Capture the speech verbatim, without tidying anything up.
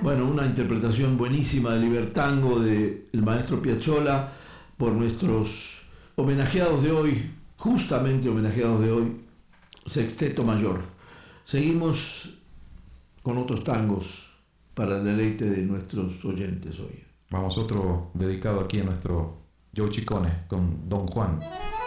Bueno, una interpretación buenísima de Libertango del maestro Piazzolla por nuestros homenajeados de hoy, justamente homenajeados de hoy, Sexteto Mayor. Seguimos con otros tangos para el deleite de nuestros oyentes hoy. Vamos otro dedicado aquí a nuestro Joe Chicone con Don Juan.